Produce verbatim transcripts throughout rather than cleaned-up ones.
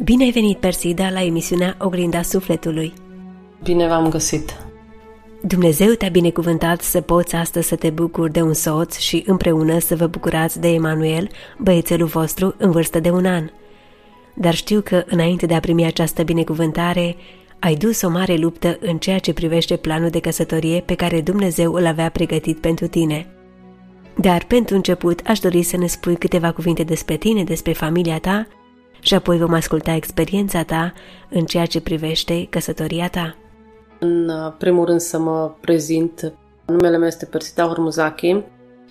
Bine ai venit, Persida, la emisiunea Oglinda Sufletului. Bine v-am găsit. Dumnezeu te-a binecuvântat să poți astăzi să te bucuri de un soț și împreună să vă bucurați de Emanuel, băiețelul vostru în vârstă de un an. Dar știu că înainte de a primi această binecuvântare, ai dus o mare luptă în ceea ce privește planul de căsătorie pe care Dumnezeu îl avea pregătit pentru tine. Dar pentru început aș dori să ne spui câteva cuvinte despre tine, despre familia ta și apoi vom asculta experiența ta în ceea ce privește căsătoria ta. În primul rând să mă prezint. Numele meu este Persida Hormuzachi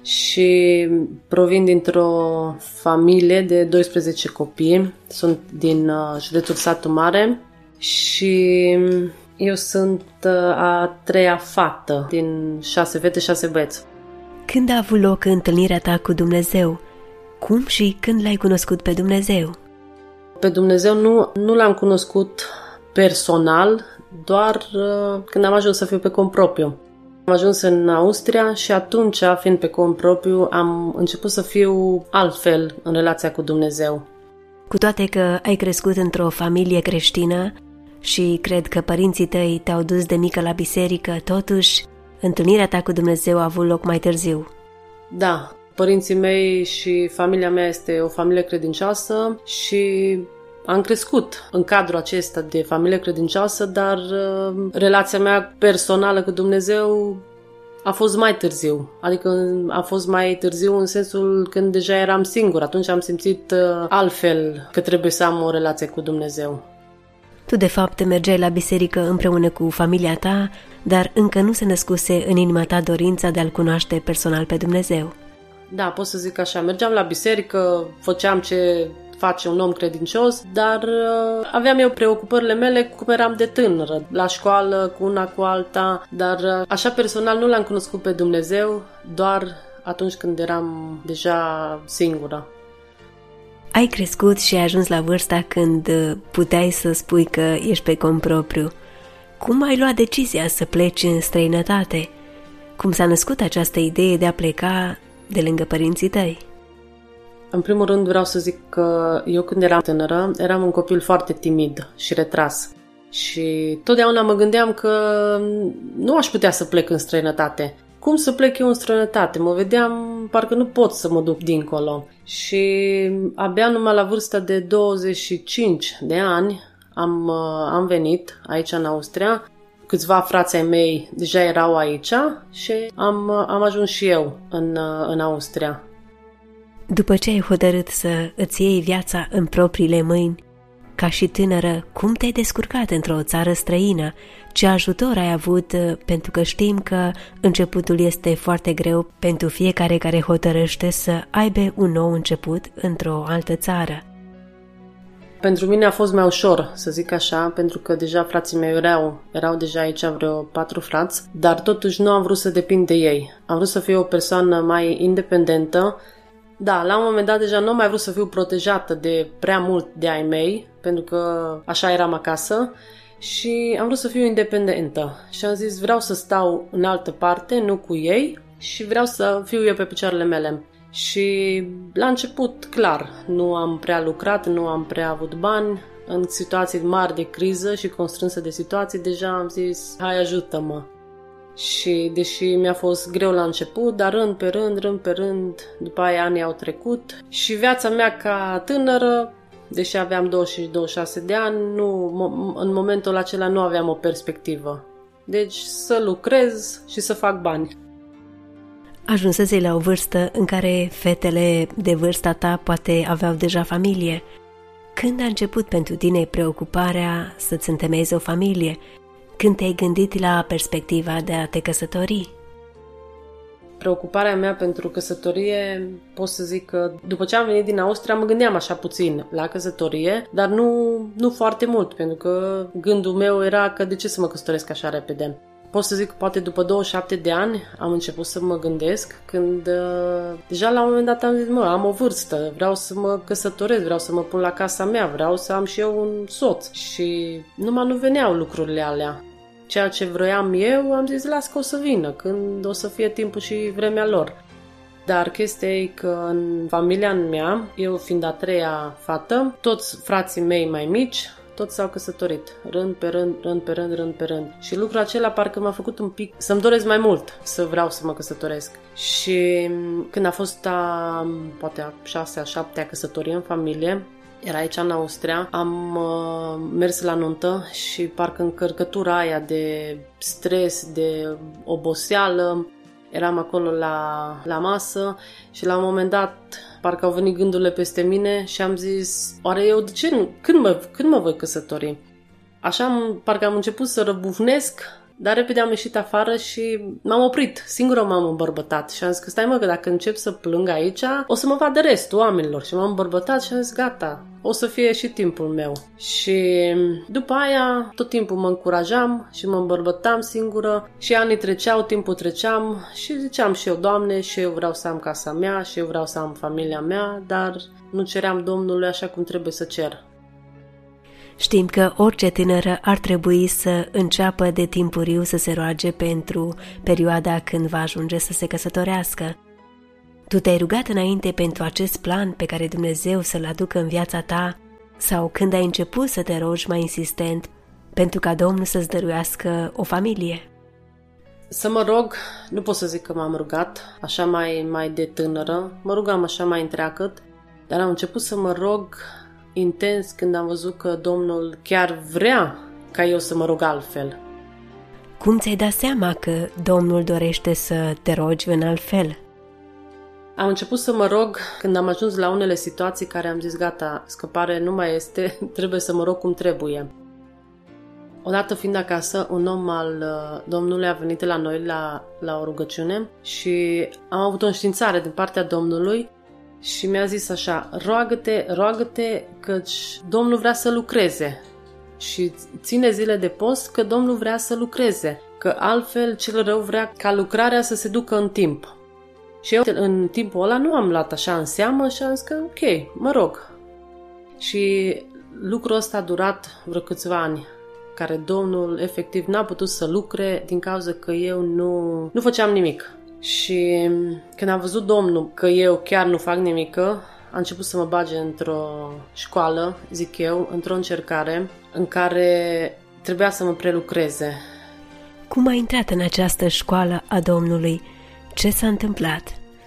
și provin dintr-o familie de doisprezece copii. Sunt din județul Satu Mare și eu sunt a treia fată din șase fete, șase băieți. Când a avut loc întâlnirea ta cu Dumnezeu? Cum și când l-ai cunoscut pe Dumnezeu? Pe Dumnezeu nu, nu l-am cunoscut personal, doar uh, când am ajuns să fiu pe cont propriu. Am ajuns în Austria și atunci, fiind pe cont propriu, am început să fiu altfel în relația cu Dumnezeu. Cu toate că ai crescut într-o familie creștină și cred că părinții tăi te-au dus de mică la biserică, totuși, întâlnirea ta cu Dumnezeu a avut loc mai târziu. Da, părinții mei și familia mea este o familie credincioasă și am crescut în cadrul acesta de familie credincioasă, dar uh, relația mea personală cu Dumnezeu a fost mai târziu. Adică a fost mai târziu în sensul când deja eram singur. Atunci am simțit uh, altfel că trebuie să am o relație cu Dumnezeu. Tu, de fapt, mergeai la biserică împreună cu familia ta, dar încă nu se născuse în inima ta dorința de a-L cunoaște personal pe Dumnezeu. Da, pot să zic așa. Mergeam la biserică, făceam ce face un om credincios, dar uh, aveam eu preocupările mele cum eram de tânără, la școală, cu una cu alta, dar uh, așa personal nu l-am cunoscut pe Dumnezeu, doar atunci când eram deja singură. Ai crescut și ai ajuns la vârsta când puteai să spui că ești pe cont propriu. Cum ai luat decizia să pleci în străinătate? Cum s-a născut această idee de a pleca de lângă părinții tăi? În primul rând vreau să zic că eu când eram tânără eram un copil foarte timid și retras. Și totdeauna mă gândeam că nu aș putea să plec în străinătate. Cum să plec eu în străinătate? Mă vedeam, parcă nu pot să mă duc dincolo. Și abia numai la vârsta de douăzeci și cinci de ani am, am venit aici în Austria. Câțiva frații ai mei deja erau aici și am, am ajuns și eu în, în Austria. După ce ai hotărât să îți iei viața în propriile mâini, ca și tânără, cum te-ai descurcat într-o țară străină? Ce ajutor ai avut? Pentru că știm că începutul este foarte greu pentru fiecare care hotărăște să aibă un nou început într-o altă țară. Pentru mine a fost mai ușor, să zic așa, pentru că deja frații mei erau, erau deja aici vreo patru frați, dar totuși nu am vrut să depind de ei. Am vrut să fiu o persoană mai independentă. Da, la un moment dat deja nu am mai vrut să fiu protejată de prea mult de ai mei, pentru că așa eram acasă și am vrut să fiu independentă. Și am zis, vreau să stau în altă parte, nu cu ei, și vreau să fiu eu pe picioarele mele. Și la început, clar, nu am prea lucrat, nu am prea avut bani. În situații mari de criză și constrânsă de situații, deja am zis, hai ajută-mă. Și deși mi-a fost greu la început, dar rând pe rând, rând pe rând, după aia anii au trecut și viața mea ca tânără, deși aveam douăzeci și douăzeci și șase de ani, nu, în momentul acela nu aveam o perspectivă. Deci să lucrez și să fac bani. Ajunsese la o vârstă în care fetele de vârsta ta poate aveau deja familie. Când a început pentru tine preocuparea să-ți întemeiezi o familie? Când te-ai gândit la perspectiva de a te căsători? Preocuparea mea pentru căsătorie, pot să zic că după ce am venit din Austria mă gândeam așa puțin la căsătorie, dar nu, nu foarte mult, pentru că gândul meu era că de ce să mă căsătoresc așa repede. Pot să zic că poate după douăzeci și șapte de ani am început să mă gândesc, când uh, deja la un moment dat am zis, mă, am o vârstă, vreau să mă căsătoresc, vreau să mă pun la casa mea, vreau să am și eu un soț. Și numai nu veneau lucrurile alea. Ceea ce vroiam eu, am zis, las că o să vină, când o să fie timpul și vremea lor. Dar chestia e că în familia mea, eu fiind a treia fată, toți frații mei mai mici, toți s-au căsătorit, rând pe rând, rând pe rând, rând pe rând. Și lucrul acela parcă m-a făcut un pic să-mi doresc mai mult să vreau să mă căsătoresc. Și când a fost a, poate a șasea, șaptea căsătorie în familie, era aici în Austria, am uh, mers la nuntă și parcă încărcătura aia de stres, de oboseală, eram acolo la, la masă și la un moment dat parcă au venit gândurile peste mine și am zis, oare eu de ce nu? Când mă, când mă voi căsători? Așa am, parcă am început să răbufnesc, dar repede am ieșit afară și m-am oprit. Singură m-am îmbărbătat și am zis că stai mă, că dacă încep să plâng aici, o să mă vadă restul oamenilor. Și m-am îmbărbătat și am zis gata, o să fie și timpul meu. Și după aia tot timpul mă încurajam și mă îmbărbătam singură și anii treceau, timpul treceam și ziceam și eu, Doamne, și eu vreau să am casa mea și eu vreau să am familia mea, dar nu ceream Domnului așa cum trebuie să cer. Știm că orice tânără ar trebui să înceapă de timpuriu să se roage pentru perioada când va ajunge să se căsătorească. Tu te-ai rugat înainte pentru acest plan pe care Dumnezeu să-l aducă în viața ta sau când ai început să te rogi mai insistent pentru ca Domnul să-ți dăruiască o familie? Să mă rog, nu pot să zic că m-am rugat așa mai, mai de tânără, mă rugam așa mai întreagăt, dar am început să mă rog intens când am văzut că Domnul chiar vrea ca eu să mă rog altfel. Cum ți-ai dat seama că Domnul dorește să te rogi în alt fel? Am început să mă rog când am ajuns la unele situații care am zis gata, scăpare nu mai este, trebuie să mă rog cum trebuie. Odată fiind acasă, un om al Domnului a venit la noi la, la o rugăciune și am avut o înștiințare din partea Domnului și mi-a zis așa, roagă-te, roagă-te căci Domnul vrea să lucreze și ține zile de post că Domnul vrea să lucreze, că altfel cel rău vrea ca lucrarea să se ducă în timp. Și eu în timpul ăla nu am luat așa în seamă și am zis că ok, mă rog. Și lucrul ăsta a durat vreo câțiva ani, care Domnul efectiv n-a putut să lucre din cauza că eu nu, nu făceam nimic. Și când am văzut Domnul că eu chiar nu fac nimică, a început să mă bage într-o școală, zic eu, într-o încercare în care trebuia să mă prelucreze. Cum ai intrat în această școală a Domnului? Ce s-a întâmplat?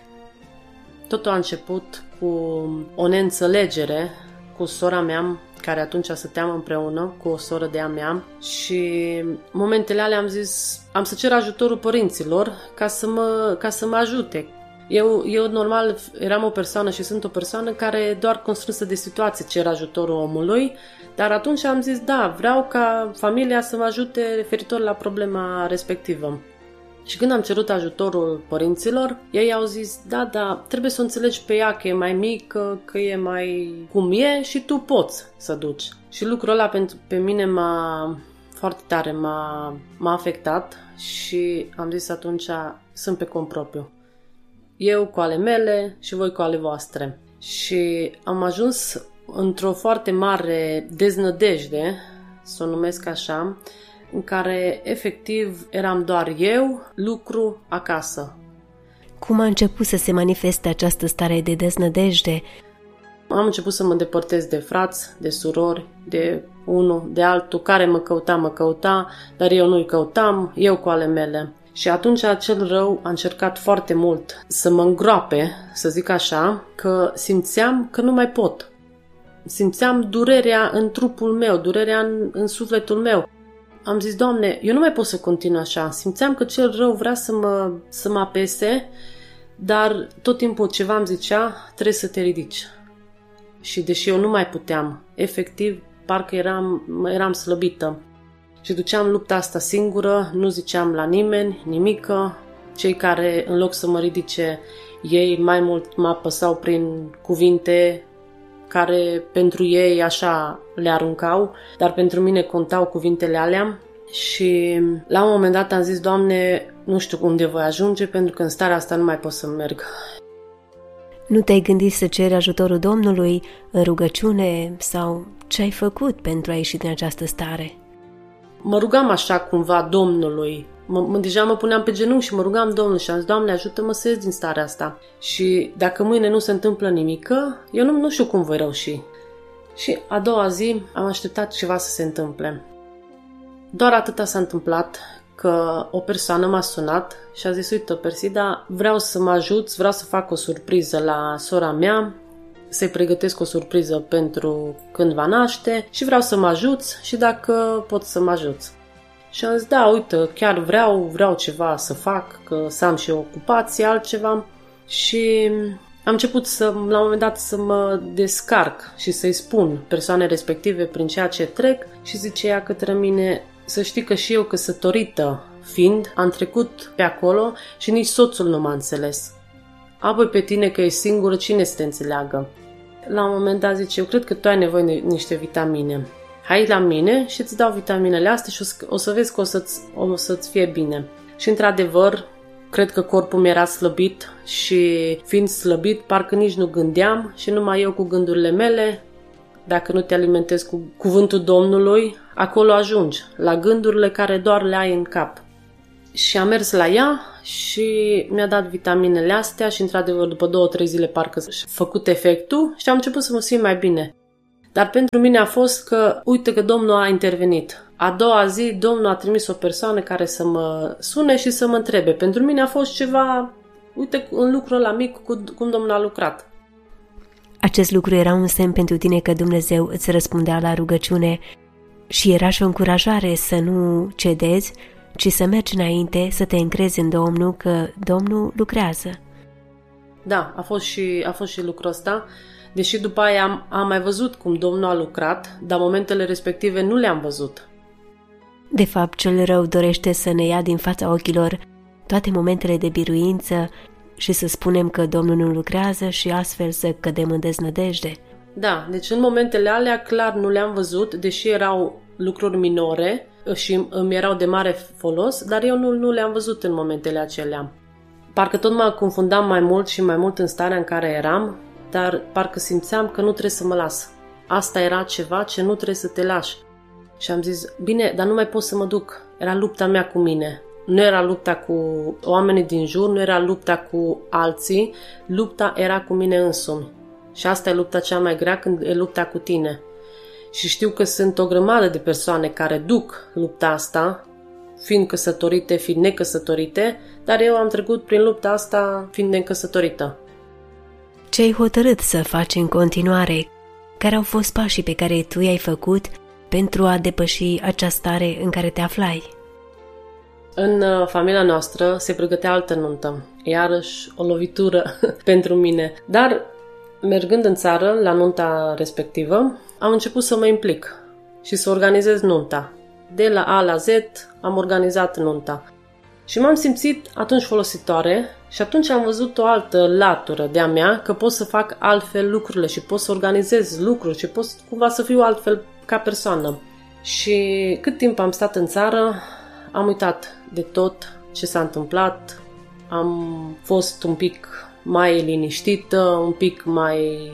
Totul a început cu o neînțelegere cu sora mea, care atunci stăteam împreună cu o soră de-a mea și momentele alea am zis, am să cer ajutorul părinților ca să mă, ca să mă ajute. Eu, eu normal eram o persoană și sunt o persoană care doar constrânsă de situație cer ajutorul omului, dar atunci am zis da, vreau ca familia să mă ajute referitor la problema respectivă. Și când am cerut ajutorul părinților, ei au zis, da, da, trebuie să o înțelegi pe ea că e mai mică, că e mai cum e și tu poți să duci. Și lucrul ăla pentru pe mine m-a foarte tare m-a, m-a afectat și am zis atunci, sunt pe cont propriu. Eu cu ale mele și voi cu ale voastre. Și am ajuns într-o foarte mare deznădejde, să o numesc așa, în care efectiv eram doar eu, lucru, acasă. Cum a început să se manifeste această stare de deznădejde? Am început să mă îndepărtez de frați, de surori, de unul, de altul, care mă căuta, mă căuta, dar eu nu-i căutam, eu cu ale mele. Și atunci acel rău a încercat foarte mult să mă îngroape, să zic așa, că simțeam că nu mai pot. Simțeam durerea în trupul meu, durerea în, în sufletul meu. Am zis, Doamne, eu nu mai pot să continui așa. Simțeam că cel rău vrea să mă, să mă apese, dar tot timpul ceva îmi zicea, trebuie să te ridici. Și deși eu nu mai puteam, efectiv, parcă eram, eram slăbită. Și duceam lupta asta singură, nu ziceam la nimeni, nimică. Cei care, în loc să mă ridice, ei mai mult mă apăsau prin cuvinte care pentru ei așa le aruncau, dar pentru mine contau cuvintele alea. Și la un moment dat am zis, Doamne, nu știu unde voi ajunge, pentru că în starea asta nu mai pot să merg. Nu te-ai gândit să ceri ajutorul Domnului în rugăciune sau ce ai făcut pentru a ieși din această stare? Mă rugam așa cumva Domnului mă, mă, deja mă puneam pe genunchi și mă rugam Domnul și am zis, Doamne, ajută-mă să ies din starea asta. Și dacă mâine nu se întâmplă nimică, eu nu, nu știu cum voi reuși. Și a doua zi am așteptat ceva să se întâmple. Doar atâta s-a întâmplat, că o persoană m-a sunat și a zis, uite, Persida, vreau să mă ajuți, vreau să fac o surpriză la sora mea, să-i pregătesc o surpriză pentru când va naște și vreau să mă ajuți și dacă pot să mă ajuți. Și am zis, da, uite, chiar vreau, vreau ceva să fac, că să am și o ocupație, altceva. Și am început să, la un moment dat să mă descarc și să-i spun persoane respective prin ceea ce trec și zice ea către mine, să știi că și eu căsătorită fiind, am trecut pe acolo și nici soțul nu m-a înțeles. Apoi pe tine că ești singură, cine să te înțeleagă? La un moment dat zice, eu cred că tu ai nevoie de niște vitamine. Hai la mine și îți dau vitaminele astea și o să, o să vezi că o să-ți, o să-ți fie bine. Și într-adevăr, cred că corpul mi era slăbit și fiind slăbit, parcă nici nu gândeam și numai eu cu gândurile mele, dacă nu te alimentezi cu cuvântul Domnului, acolo ajungi, la gândurile care doar le ai în cap. Și am mers la ea și mi-a dat vitaminele astea și într-adevăr după două, trei zile parcă și-a făcut efectul și am început să mă simt mai bine. Dar pentru mine a fost că, uite că Domnul a intervenit. A doua zi, Domnul a trimis o persoană care să mă sune și să mă întrebe. Pentru mine a fost ceva, uite, un lucru ăla mic, cum Domnul a lucrat. Acest lucru era un semn pentru tine că Dumnezeu îți răspundea la rugăciune și era și o încurajare să nu cedezi, ci să mergi înainte, să te încrezi în Domnul, că Domnul lucrează. Da, a fost și, a fost și lucrul ăsta. Deși după aia am, am mai văzut cum Domnul a lucrat, dar momentele respective nu le-am văzut. De fapt, cel rău dorește să ne ia din fața ochilor toate momentele de biruință și să spunem că Domnul nu lucrează și astfel să cădem în deznădejde. Da, deci în momentele alea clar nu le-am văzut, deși erau lucruri minore și îmi erau de mare folos, dar eu nu, nu le-am văzut în momentele acelea. Parcă tot mă confundam mai mult și mai mult în starea în care eram, dar parcă simțeam că nu trebuie să mă las. Asta era ceva ce nu trebuie să te lași. Și am zis, bine, dar nu mai pot să mă duc. Era lupta mea cu mine. Nu era lupta cu oamenii din jur, nu era lupta cu alții, lupta era cu mine însumi. Și asta e lupta cea mai grea, când e lupta cu tine. Și știu că sunt o grămadă de persoane care duc lupta asta, fiind căsătorite, fiind necăsătorite, dar eu am trecut prin lupta asta fiind necăsătorită. Ce ai hotărât să faci în continuare? Care au fost pașii pe care tu i-ai făcut pentru a depăși această stare în care te aflai? În familia noastră se pregătea altă nuntă, iarăși o lovitură pentru mine. Dar, mergând în țară, la nunta respectivă, am început să mă implic și să organizez nunta. De la A la Z am organizat nunta. Și m-am simțit atunci folositoare și atunci am văzut o altă latură de-a mea, că pot să fac altfel lucrurile și pot să organizez lucruri și pot cumva să fiu altfel ca persoană. Și cât timp am stat în țară, am uitat de tot ce s-a întâmplat, am fost un pic mai liniștită, un pic mai...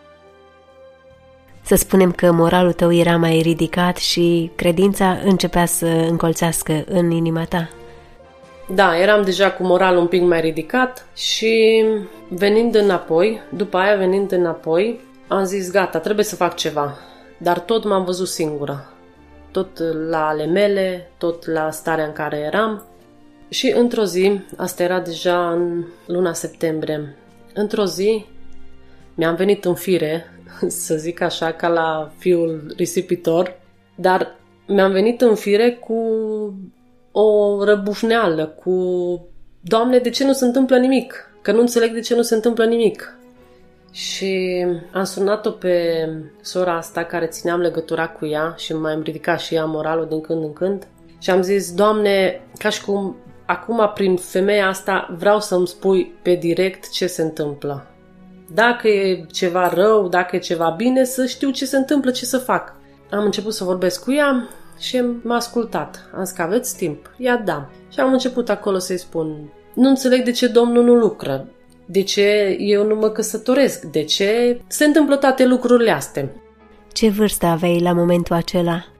Să spunem că moralul tău era mai ridicat și credința începea să încolțească în inima ta. Da, eram deja cu moralul un pic mai ridicat și venind înapoi, după aia venind înapoi, am zis gata, trebuie să fac ceva. Dar tot m-am văzut singură. Tot la ale mele, tot la starea în care eram. Și într-o zi, asta era deja în luna septembrie, într-o zi mi-am venit în fire, să zic așa, ca la fiul risipitor, dar mi-am venit în fire cu o răbufneală, cu Doamne, de ce nu se întâmplă nimic? Că nu înțeleg de ce nu se întâmplă nimic. Și am sunat-o pe sora asta care țineam legătura cu ea și mai îmi ridica și ea moralul din când în când și am zis, Doamne, ca și cum acum prin femeia asta vreau să-mi spui pe direct ce se întâmplă. Dacă e ceva rău, dacă e ceva bine, să știu ce se întâmplă, ce să fac. Am început să vorbesc cu ea și m-a ascultat. Am zis că aveți timp? Ia da. Și am început acolo să-i spun, nu înțeleg de ce Domnul nu lucră. De ce eu nu mă căsătoresc? De ce se întâmplă toate lucrurile astea? Ce vârstă aveai la momentul acela?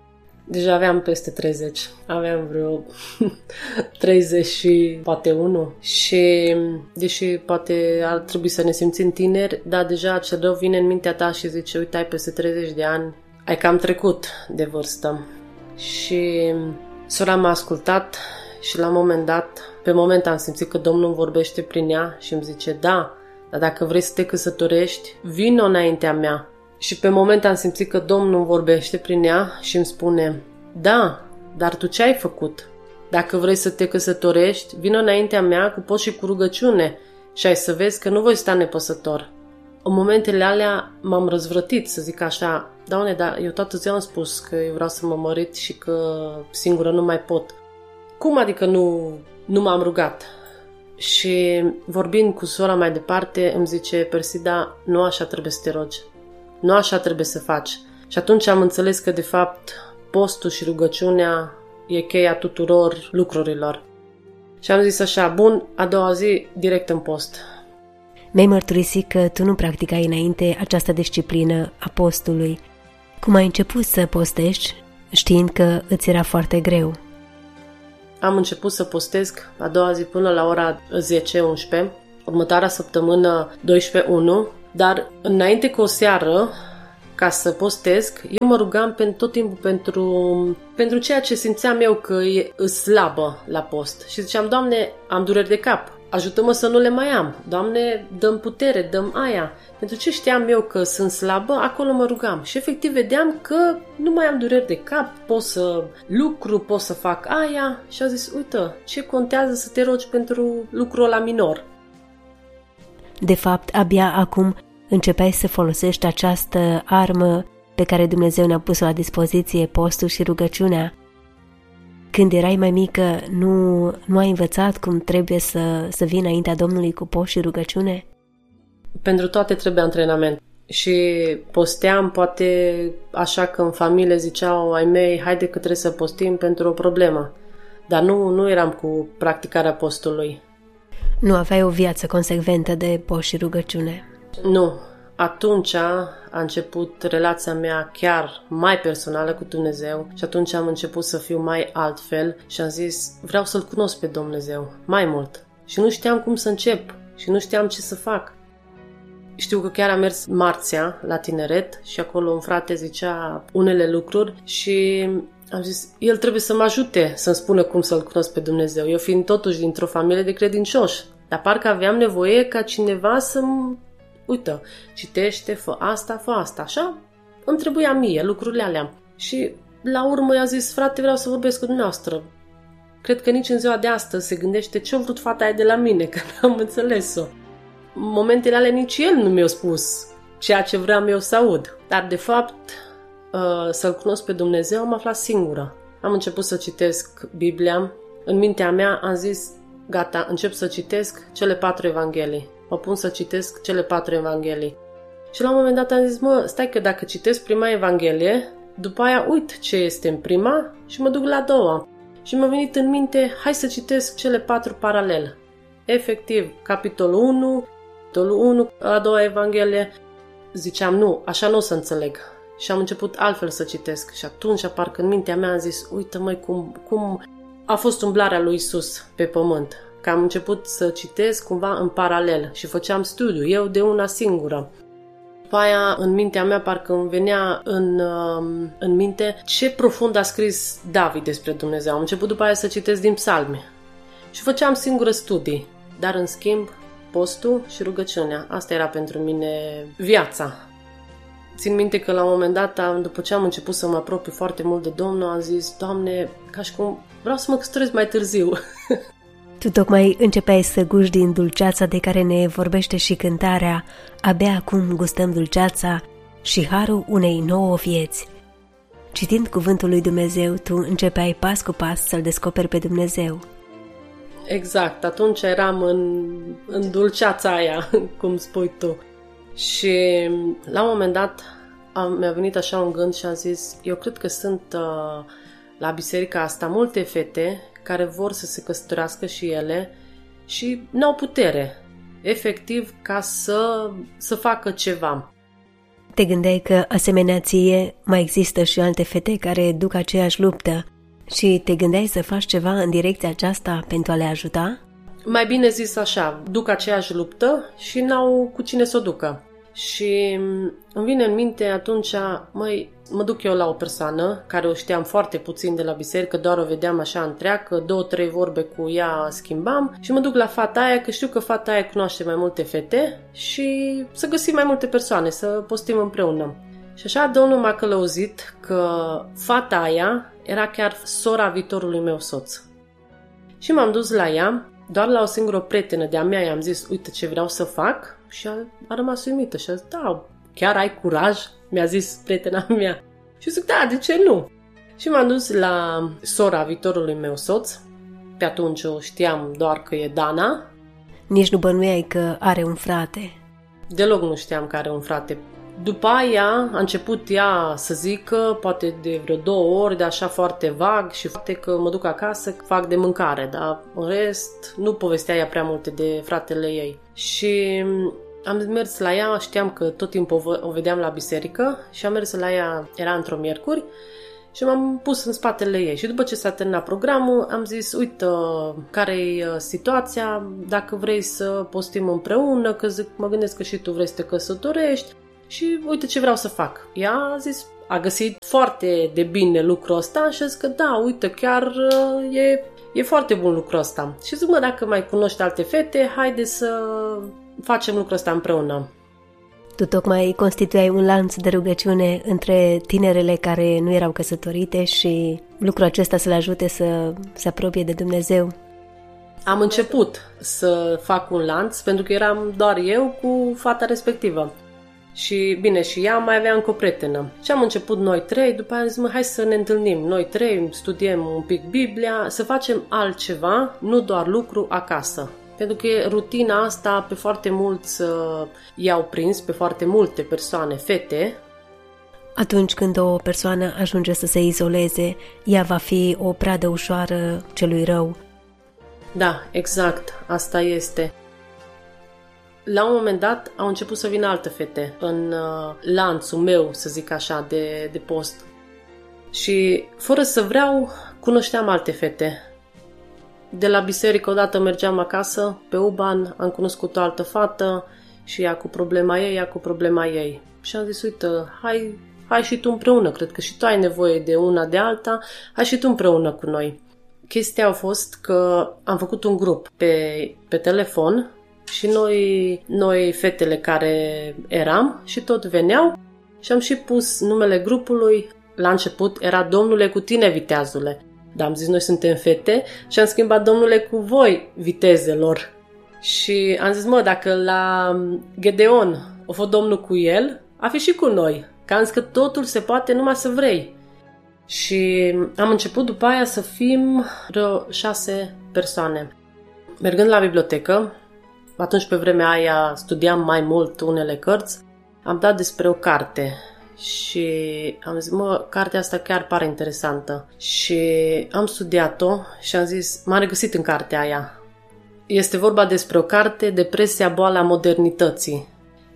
Deja aveam peste treizeci. Aveam vreo treizeci și poate unu. Și deși poate ar trebui să ne simțim tineri, dar deja ce rău vine în mintea ta și zice, uite, ai peste treizeci de ani, ai cam trecut de vârstă. Și sora m-a ascultat și la un moment dat, pe moment am simțit că Domnul îmi vorbește prin ea și îmi zice, da, dar dacă vrei să te căsătorești, vino înaintea mea. Și pe moment am simțit că Domnul îmi vorbește prin ea și îmi spune, da, dar tu ce ai făcut? Dacă vrei să te căsătorești, vino înaintea mea cu post și cu rugăciune și ai să vezi că nu voi sta nepăsător. În momentele alea m-am răzvrătit, să zic așa, Doamne, dar eu toată ziua am spus că eu vreau să mă mărit și că singură nu mai pot. Cum adică nu, nu m-am rugat? Și vorbind cu sora mai departe, îmi zice, Persida, nu așa trebuie să te rogi. Nu așa trebuie să faci. Și atunci am înțeles că, de fapt, postul și rugăciunea e cheia tuturor lucrurilor. Și am zis așa, bun, a doua zi, direct în post. Mi-ai mărturisit că tu nu practicai înainte această disciplină a postului. Cum ai început să postești, știind că îți era foarte greu? Am început să postez a doua zi până la ora zece unsprezece, următoarea săptămână doisprezece unu, dar înainte cu o seară, ca să postez, eu mă rugam pentru tot timpul pentru, pentru ceea ce simțeam eu că e slabă la post. Și ziceam, Doamne, am dureri de cap, ajută-mă să nu le mai am. Doamne, dă-mi putere, dă-mi aia. Pentru ce știam eu că sunt slabă, acolo mă rugam. Și efectiv vedeam că nu mai am dureri de cap, pot să lucru, pot să fac aia. Și am zis, uite, ce contează să te rogi pentru lucrul ăla minor? De fapt, abia acum începeai să folosești această armă pe care Dumnezeu ne-a pus-o la dispoziție, postul și rugăciunea. Când erai mai mică, nu, nu ai învățat cum trebuie să, să vii înaintea Domnului cu post și rugăciune? Pentru toate trebuie antrenament. Și posteam, poate așa că în familie ziceau ai mei, haide că trebuie să postim pentru o problemă. Dar nu, nu eram cu practicarea postului. Nu aveai o viață consecventă de post și rugăciune? Nu. Atunci a început relația mea chiar mai personală cu Dumnezeu și atunci am început să fiu mai altfel și am zis, vreau să-L cunosc pe Dumnezeu mai mult. Și nu știam cum să încep și nu știam ce să fac. Știu că chiar am mers marțea la tineret și acolo un frate zicea unele lucruri și am zis, el trebuie să mă ajute să-mi spună cum să-L cunosc pe Dumnezeu. Eu fiind totuși dintr-o familie de credincioși, dar parcă aveam nevoie ca cineva să-mi uită, citește, fă asta, fă asta, așa îmi trebuia mie lucrurile alea. Și la urmă i-a zis, frate, vreau să vorbesc cu dumneavoastră. Cred că nici în ziua de astăzi se gândește ce-a vrut fata aia de la mine, că n-am înțeles-o. În momentele alea nici el nu mi-a spus ceea ce vreau eu să aud. Dar de fapt, să-L cunosc pe Dumnezeu am aflat singură. Am început să citesc Biblia. În mintea mea am zis, gata, încep să citesc cele patru evanghelii. Mă pun să citesc cele patru evanghelii. Și la un moment dat am zis, mă, stai că dacă citesc prima evanghelie, după aia uit ce este în prima și mă duc la a doua. Și mi-a venit în minte, hai să citesc cele patru paralel. Efectiv, capitolul unu, capitolul unu, a doua evanghelie, ziceam, nu, așa nu o să înțeleg. Și am început altfel să citesc. Și atunci, parcă în mintea mea am zis, uite măi, cum, cum a fost umblarea lui Iisus pe pământ. Că am început să citesc cumva în paralel și făceam studiu, eu de una singură. După aia, în mintea mea, parcă îmi venea în, în minte ce profund a scris David despre Dumnezeu. Am început după aia să citesc din psalmi și făceam singură studii, dar în schimb, postul și rugăciunea. Asta era pentru mine viața. Țin minte că la un moment dat, după ce am început să mă apropii foarte mult de Domnul, am zis, Doamne, ca și cum vreau să mă căsătoresc mai târziu. Tu tocmai începeai să guști din dulceața de care ne vorbește și cântarea, abia acum gustăm dulceața și harul unei nouă vieți. Citind cuvântul lui Dumnezeu, tu începeai pas cu pas să-L descoperi pe Dumnezeu. Exact, atunci eram în, în dulceața aia, cum spui tu. Și la un moment dat am, mi-a venit așa un gând și am zis, eu cred că sunt uh, la biserica asta multe fete care vor să se căsătorească și ele și n-au putere, efectiv, ca să, să facă ceva. Te gândeai că, asemenea ție, mai există și alte fete care duc aceeași luptă și te gândeai să faci ceva în direcția aceasta pentru a le ajuta? Mai bine zis așa, duc aceeași luptă și n-au cu cine să o ducă. Și îmi vine în minte atunci, măi, mă duc eu la o persoană care o știam foarte puțin de la biserică, doar o vedeam așa întreagă, două, trei vorbe cu ea schimbam și mă duc la fata aia, că știu că fata aia cunoaște mai multe fete și să găsim mai multe persoane, să postim împreună. Și așa Domnul m-a călăuzit că fata aia era chiar sora viitorului meu soț. Și m-am dus la ea, doar la o singură prietenă de-a mea, i-am zis, uite ce vreau să fac, și a, a rămas uimită și a zis, da, chiar ai curaj? Mi-a zis prietena mea. Și zic, da, de ce nu? Și m-am dus la sora viitorului meu soț, pe atunci o știam doar că e Dana. Nici nu bănuiai că are un frate? Deloc nu știam că are un frate. După aia a început ea să zică, poate de vreo două ori, de așa foarte vag și foarte că mă duc acasă, fac de mâncare, dar în rest nu povestea ea prea multe de fratele ei. Și am mers la ea, știam că tot timpul o vedeam la biserică și am mers la ea, era într-o miercuri și m-am pus în spatele ei. Și după ce s-a terminat programul, am zis, uite, care-i situația, dacă vrei să postim împreună, că zic, mă gândesc că și tu vrei să te căsătorești. Și uite ce vreau să fac. Ea a zis, a găsit foarte de bine lucrul ăsta și a zis că da, uite, chiar e, e foarte bun lucrul ăsta. Și zic, mă, dacă mai cunoști alte fete, haide să facem lucrul ăsta împreună. Tu tocmai constituiai un lanț de rugăciune între tinerele care nu erau căsătorite și lucrul acesta să le ajute să se apropie de Dumnezeu. Am început să fac un lanț pentru că eram doar eu cu fata respectivă. Și bine, și ea mai avea încă o prietenă. Și am început noi trei, după aia am zis, mă, hai să ne întâlnim noi trei, studiem un pic Biblia, să facem altceva, nu doar lucru acasă. Pentru că rutina asta pe foarte mulți uh, i-au prins, pe foarte multe persoane, fete. Atunci când o persoană ajunge să se izoleze, ea va fi o pradă ușoară celui rău. Da, exact, asta este. La un moment dat au început să vină alte fete în uh, lanțul meu, să zic așa, de, de post. Și fără să vreau, cunoșteam alte fete. De la biserică odată mergeam acasă, pe Uban, am cunoscut o altă fată și ea cu problema ei, ea cu problema ei. Și am zis, uite, hai, hai și tu împreună, cred că și tu ai nevoie de una de alta, hai și tu împreună cu noi. Chestia a fost că am făcut un grup pe, pe telefon și noi, noi fetele care eram și tot veneau și am și pus numele grupului. La început era Domnule cu tine, viteazule. Dar am zis, noi suntem fete și am schimbat Domnule cu voi, vitezelor. Și am zis, mă, dacă la Gedeon a fost Domnul cu el, a fi și cu noi. Că am zis că totul se poate numai să vrei. Și am început după aia să fim vreo șase persoane. Mergând la bibliotecă, atunci pe vremea aia studiam mai mult unele cărți, am dat despre o carte. Și am zis, mă, cartea asta chiar pare interesantă. Și am studiat-o și am zis, m-am regăsit în cartea aia. Este vorba despre o carte, Depresia, boala modernității.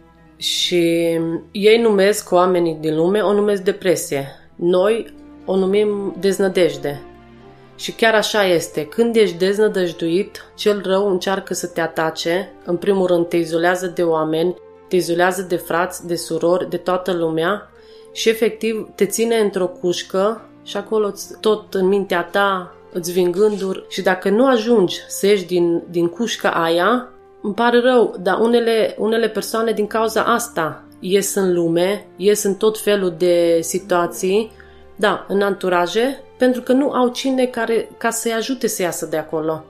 Și ei numesc, oamenii din lume, o numesc depresie. Noi o numim deznădejde. Și chiar așa este. Când ești deznădăjduit, cel rău încearcă să te atace. În primul rând te izolează de oameni, te izolează de frați, de surori, de toată lumea și efectiv te ține într-o cușcă și acolo tot în mintea ta îți vin gânduri și dacă nu ajungi să ieși din, din cușca aia, îmi pare rău, dar unele, unele persoane din cauza asta ies în lume, ies în tot felul de situații, da, în anturaje, pentru că nu au cine care, ca să-i ajute să iasă de acolo.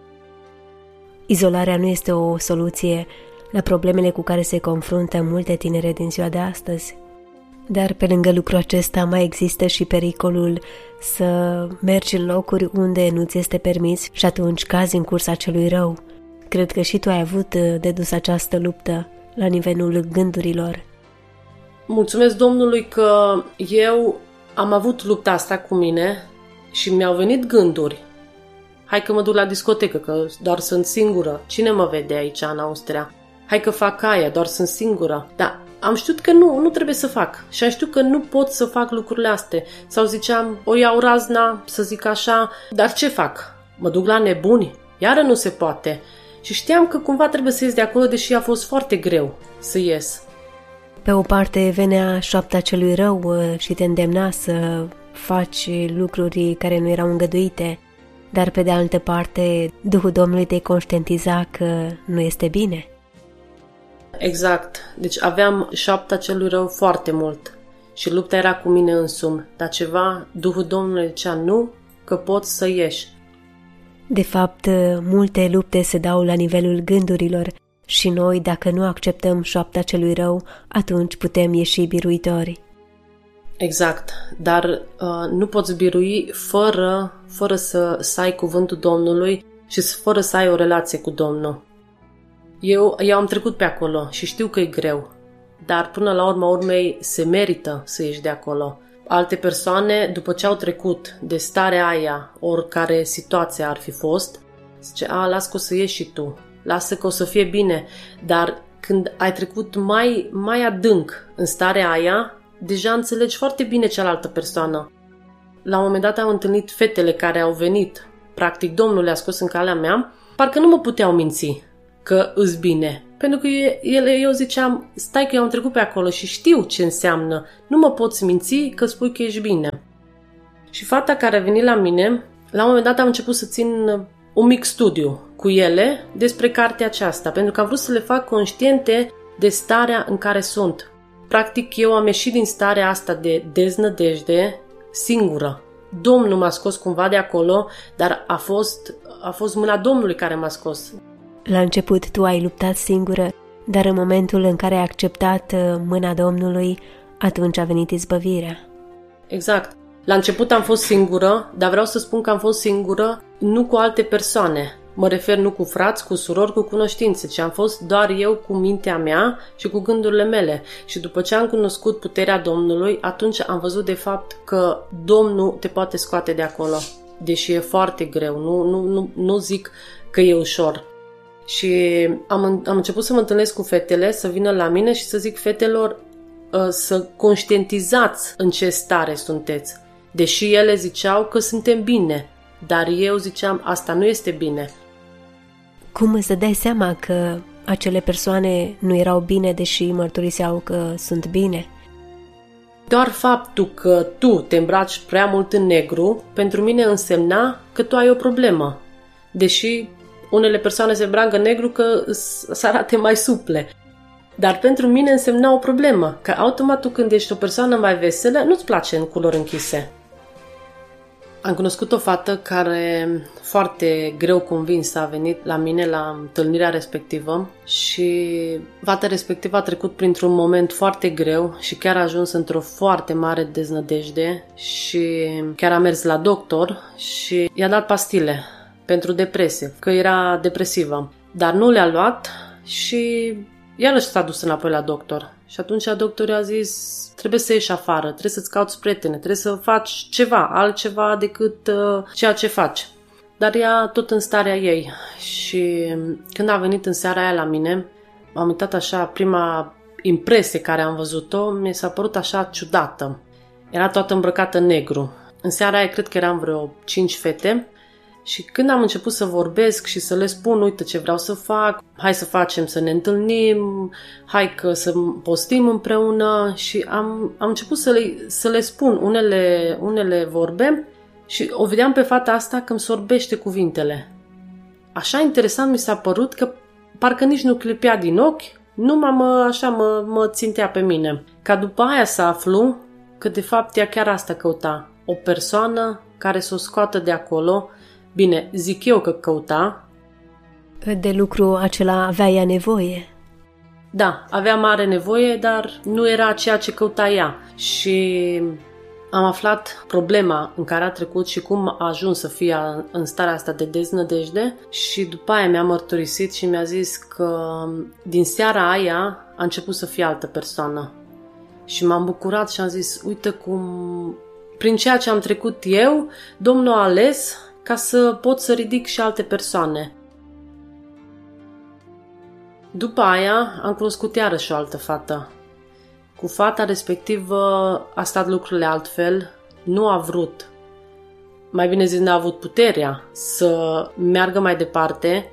Izolarea nu este o soluție la problemele cu care se confruntă multe tinere din ziua de astăzi. Dar pe lângă lucrul acesta mai există și pericolul să mergi în locuri unde nu ți este permis și atunci cazi în cursa celui rău. Cred că și tu ai avut de dus această luptă la nivelul gândurilor. Mulțumesc Domnului că eu am avut lupta asta cu mine și mi-au venit gânduri. Hai că mă duc la discotecă, că doar sunt singură. Cine mă vede aici în Austria? Hai că fac aia, doar sunt singură. Dar am știut că nu, nu trebuie să fac. Și am știut că nu pot să fac lucrurile astea. Sau ziceam, o iau razna, să zic așa, dar ce fac? Mă duc la nebuni? Iară nu se poate. Și știam că cumva trebuie să ies de acolo, deși a fost foarte greu să ies. Pe o parte venea șoapta celui rău și te îndemna să faci lucruri care nu erau îngăduite, dar pe de altă parte Duhul Domnului te conștientiza că nu este bine. Exact. Deci aveam șoapta celui rău foarte mult și lupta era cu mine însumi, dar ceva, Duhul Domnului zicea nu, că poți să ieși. De fapt, multe lupte se dau la nivelul gândurilor și noi, dacă nu acceptăm șoapta celui rău, atunci putem ieși biruitori. Exact, dar uh, nu poți birui fără, fără să, să ai cuvântul Domnului și fără să ai o relație cu Domnul. Eu, eu am trecut pe acolo și știu că e greu, dar până la urma urmei se merită să ieși de acolo. Alte persoane, după ce au trecut de starea aia, oricare situație ar fi fost, zice, a, las că o să ieși și tu, lasă că o să fie bine, dar când ai trecut mai, mai adânc în starea aia, deja înțelegi foarte bine cealaltă persoană. La un moment dat am întâlnit fetele care au venit, practic Domnul le-a scos în calea mea, parcă nu mă puteau minți că îs bine. Pentru că ele, eu ziceam, stai că eu am trecut pe acolo și știu ce înseamnă, nu mă poți minți că spui că ești bine. Și fata care a venit la mine, la un moment dat am început să țin un mic studiu cu ele despre cartea aceasta, pentru că am vrut să le fac conștiente de starea în care sunt. Practic, eu am ieșit din starea asta de deznădejde singură. Domnul m-a scos cumva de acolo, dar a fost, a fost mâna Domnului care m-a scos. La început tu ai luptat singură, dar în momentul în care ai acceptat mâna Domnului, atunci a venit izbăvirea. Exact. La început am fost singură, dar vreau să spun că am fost singură nu cu alte persoane. Mă refer nu cu frați, cu surori, cu cunoștințe, ci am fost doar eu cu mintea mea și cu gândurile mele. Și după ce am cunoscut puterea Domnului, atunci am văzut de fapt că Domnul te poate scoate de acolo. Deși e foarte greu, nu, nu, nu, nu zic că e ușor. Și am, am început să mă întâlnesc cu fetele, să vină la mine și să zic fetelor să conștientizați în ce stare sunteți. Deși ele ziceau că suntem bine, dar eu ziceam asta nu este bine. Cum îți dai seama că acele persoane nu erau bine, deși mărturiseau că sunt bine? Doar faptul că tu te îmbraci prea mult în negru, pentru mine însemna că tu ai o problemă. Deși unele persoane se îmbracă în negru că să arate mai suple. Dar pentru mine însemna o problemă, că automat tu când ești o persoană mai veselă, nu-ți place în culori închise. Am cunoscut o fată care foarte greu convinsă a venit la mine la întâlnirea respectivă și fata respectivă a trecut printr-un moment foarte greu și chiar a ajuns într-o foarte mare deznădejde și chiar a mers la doctor și i-a dat pastile pentru depresie, că era depresivă. Dar nu le-a luat și iarăși s-a dus înapoi la doctor. Și atunci doctorul a zis, trebuie să ieși afară, trebuie să-ți cauți prietene, trebuie să faci ceva, altceva decât uh, ceea ce faci. Dar ea tot în starea ei. Și când a venit în seara aia la mine, am uitat așa, prima impresie care am văzut-o, mi s-a părut așa ciudată. Era toată îmbrăcată în negru. În seara aia cred că eram vreo cinci fete. Și când am început să vorbesc și să le spun, uite ce vreau să fac, hai să facem să ne întâlnim, hai că să postim împreună și am, am început să le, să le spun unele, unele vorbe și o vedeam pe fata asta că îmi sorbește cuvintele. Așa interesant mi s-a părut că parcă nici nu clipea din ochi, numai mă, așa mă, mă țintea pe mine. Ca după aia să aflu că de fapt ea chiar asta căuta, o persoană care să o scoată de acolo. Bine, zic eu că căuta. De lucru acela avea ea nevoie. Da, avea mare nevoie, dar nu era ceea ce căuta ea. Și am aflat problema în care a trecut și cum a ajuns să fie în starea asta de deznădejde și după aia mi-a mărturisit și mi-a zis că din seara aia a început să fie altă persoană. Și m-am bucurat și am zis, uite cum prin ceea ce am trecut eu, Domnul a ales ca să pot să ridic și alte persoane. După aia am cunoscut iarăși o altă fată Cu fata respectivă a stat lucrurile altfel, nu a vrut, mai bine zis, n-a avut puterea să meargă mai departe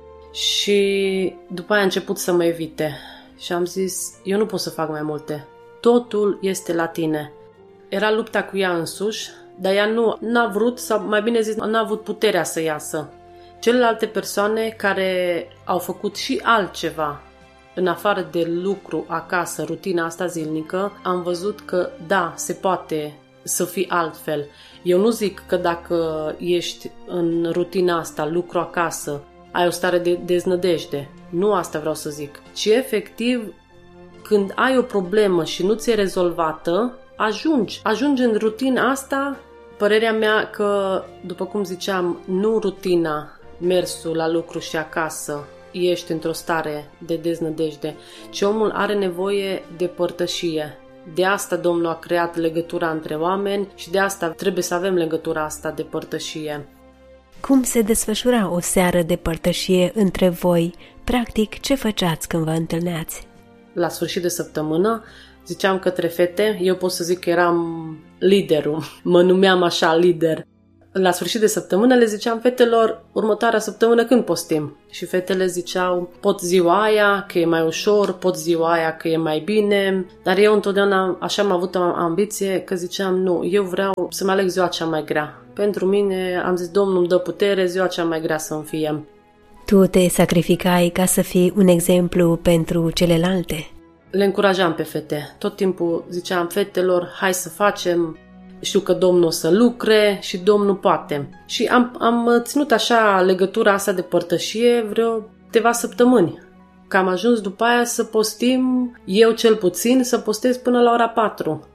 și după aia a început să mă evite. Și am zis, eu nu pot să fac mai multe. Totul este la tine. Era lupta cu ea însuși, dar ea nu n-a vrut, sau mai bine zis, n-a avut puterea să iasă. Celelalte persoane care au făcut și altceva, în afară de lucru acasă, rutina asta zilnică, am văzut că da, se poate să fii altfel. Eu nu zic că dacă ești în rutina asta, lucru acasă, ai o stare de deznădejde. Nu asta vreau să zic. Ci efectiv, când ai o problemă și nu ți-e rezolvată, ajungi. Ajungi în rutina asta. Părerea mea că, după cum ziceam, nu rutina, mersul la lucru și acasă, ești într-o stare de deznădejde, ci omul are nevoie de părtășie. De asta Domnul a creat legătura între oameni și de asta trebuie să avem legătura asta de părtășie. Cum se desfășura o seară de părtășie între voi? Practic, ce făceați când vă întâlneați? La sfârșit de săptămână ziceam către fete, eu pot să zic că eram liderul, mă numeam așa lider. La sfârșit de săptămână le ziceam fetelor, următoarea săptămână când postim? Și fetele ziceau, pot ziua aia că e mai ușor, pot ziua aia că e mai bine, dar eu întotdeauna așa am avut o ambiție că ziceam, nu, eu vreau să-mi aleg ziua cea mai grea. Pentru mine am zis, Domnul îmi dă putere, ziua cea mai grea să-mi fie. Tu te sacrificai ca să fii un exemplu pentru celelalte? Le încurajam pe fete. Tot timpul ziceam fetelor, hai să facem, știu că Domnul o să lucre și Domnul poate. Și am, am ținut așa legătura asta de părtășie vreo câteva săptămâni. Că am ajuns după aia să postim, eu cel puțin, să postez până la ora patru.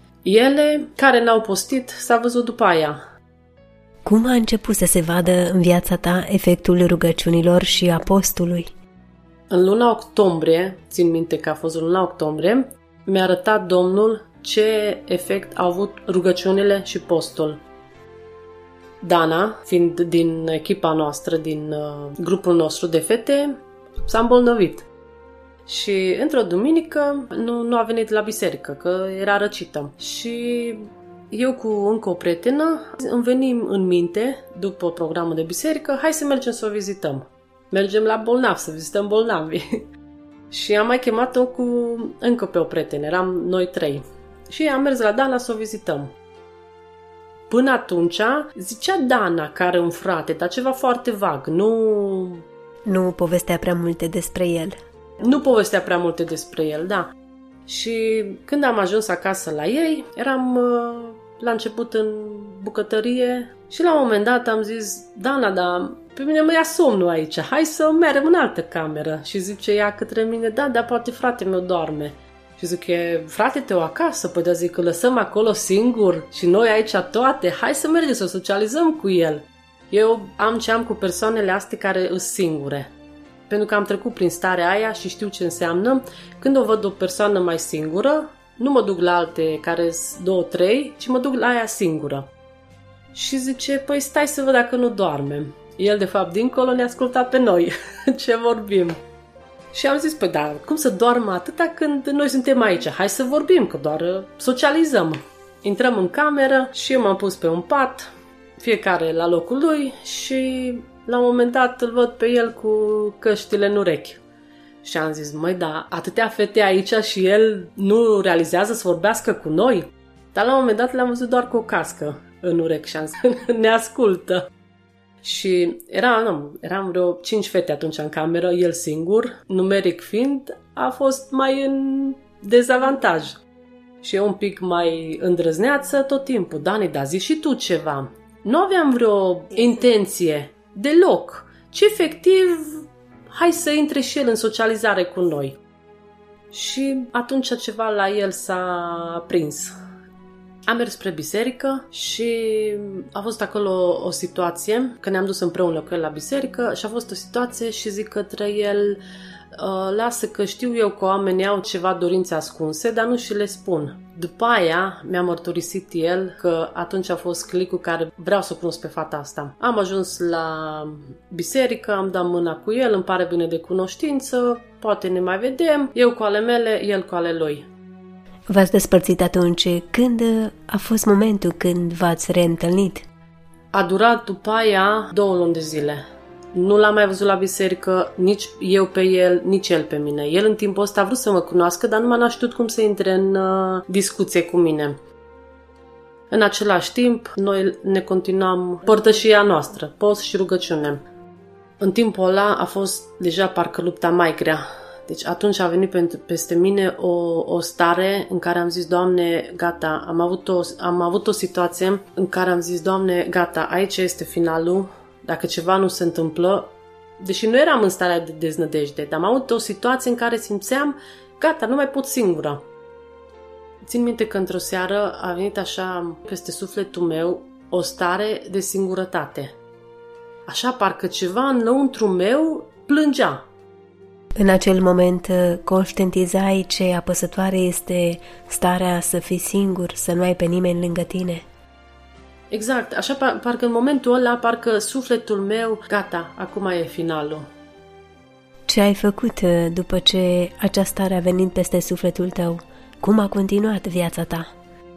Ele, care n-au postit, s-a văzut după aia. Cum a început să se vadă în viața ta efectul rugăciunilor și a postului? În luna octombrie, țin minte că a fost luna octombrie, mi-a arătat Domnul ce efect au avut rugăciunile și postul. Dana, fiind din echipa noastră, din uh, grupul nostru de fete, s-a îmbolnăvit. Și într-o duminică nu, nu a venit la biserică, că era răcită. Și eu cu încă o prietenă îmi venim în minte, după programul de biserică, hai să mergem să o vizităm. Mergem la bolnavi, să vizităm bolnavi. Și am mai chemat-o cu încă pe o prietenă, eram noi trei. Și am mers la Dana să o vizităm. Până atunci, zicea Dana că are un frate, dar ceva foarte vag, nu... Nu povestea prea multe despre el. Nu povestea prea multe despre el, da. Și când am ajuns acasă la ei, eram la început în bucătărie și la un moment dat am zis, Dana, dar pe mine mă ia somnul aici, hai să mergem în altă cameră. Și zice ea către mine, da, dar poate frate meu doarme. Și zic, e frate tău acasă? Păi da, zic că lăsăm acolo singur și noi aici toate, hai să mergem să socializăm cu el. Eu am ce am cu persoanele astea care îs singure. Pentru că am trecut prin starea aia și știu ce înseamnă. Când o văd o persoană mai singură, nu mă duc la alte care sunt două, trei, ci mă duc la aia singură. Și zice, păi stai să văd dacă nu doarme. El, de fapt, dincolo ne asculta pe noi ce vorbim. Și am zis, păi da, cum să doarmă atâta când noi suntem aici? Hai să vorbim, că doar socializăm. Intrăm în cameră și eu m-am pus pe un pat, fiecare la locul lui și la un moment dat îl văd pe el cu căștile în urechi. Și am zis, măi, da, atâtea fete aici și el nu realizează să vorbească cu noi? Dar la un moment dat l-am văzut doar cu o cască în urechi și am zis, ne ascultă. Și era, nu, eram vreo cinci fete atunci în cameră, el singur, numeric fiind, a fost mai în dezavantaj. Și eu un pic mai îndrăzneață tot timpul. Dani, da, zi și tu ceva. Nu aveam vreo intenție deloc, ci efectiv, hai să intre și el în socializare cu noi. Și atunci ceva la el s-a prins. Am mers spre biserică și a fost acolo o situație, că ne-am dus împreună cu el la biserică și a fost o situație și zic către el, lasă că știu eu că oamenii au ceva dorințe ascunse, dar nu și le spun. După aia mi-a mărturisit el că atunci a fost clicul care vreau să cunosc pe fata asta. Am ajuns la biserică, am dat mâna cu el, îmi pare bine de cunoștință, poate ne mai vedem, eu cu ale mele, el cu ale lui. V-ați despărțit atunci. Când a fost momentul când v-ați reîntâlnit? A durat după aia două luni de zile. Nu l-am mai văzut la biserică, nici eu pe el, nici el pe mine. El în timpul ăsta a vrut să mă cunoască, dar nu m-a știut cum să intre în uh, discuție cu mine. În același timp, noi ne continuam părtășia noastră, post și rugăciune. În timpul ăla a fost deja parcă lupta mai grea. Deci atunci a venit peste mine o, o stare în care am zis, Doamne, gata, am avut, o, am avut o situație în care am zis, Doamne, gata, aici este finalul, dacă ceva nu se întâmplă, deși nu eram în starea de deznădejde, dar am avut o situație în care simțeam, gata, nu mai pot singură. Țin minte că într-o seară a venit așa peste sufletul meu o stare de singurătate. Așa parcă ceva înăuntru meu plângea. În acel moment conștientizai ce apăsătoare este starea să fii singur, să nu ai pe nimeni lângă tine? Exact, așa par- parcă în momentul ăla, parcă sufletul meu, gata, acum e finalul. Ce ai făcut după ce această stare a venit peste sufletul tău? Cum a continuat viața ta?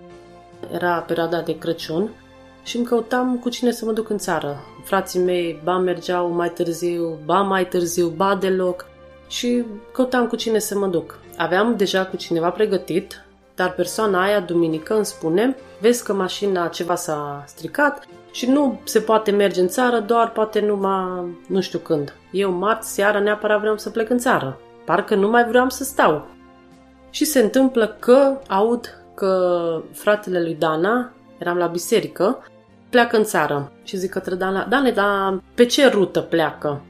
Era perioada de Crăciun și îmi căutam cu cine să mă duc în țară. Frații mei ba mergeau mai târziu, ba mai târziu, ba deloc și căutam cu cine să mă duc. Aveam deja cu cineva pregătit, dar persoana aia, duminică, îmi spune, vezi că mașina ceva s-a stricat și nu se poate merge în țară, doar poate numai nu știu când. Eu marți seara neapărat vreau să plec în țară. Parcă nu mai vreau să stau. Și se întâmplă că aud că fratele lui Dana, eram la biserică, pleacă în țară. Și zic către Dana, Dane, dar pe ce rută pleacă?